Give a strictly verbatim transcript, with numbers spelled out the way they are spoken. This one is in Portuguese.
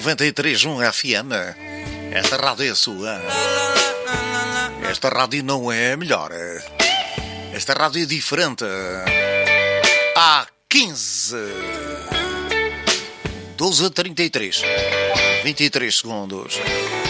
noventa e três ponto um F M. Esta rádio é sua. Esta rádio não é melhor. Esta rádio é diferente. Há quinze, doze a trinta e três, vinte e três segundos.